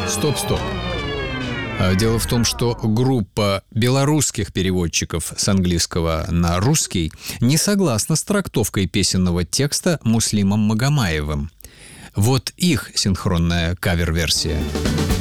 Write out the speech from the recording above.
Стоп. Дело в том, что группа белорусских переводчиков с английского на русский не согласна с трактовкой песенного текста Муслимом Магомаевым. Вот их синхронная кавер-версия.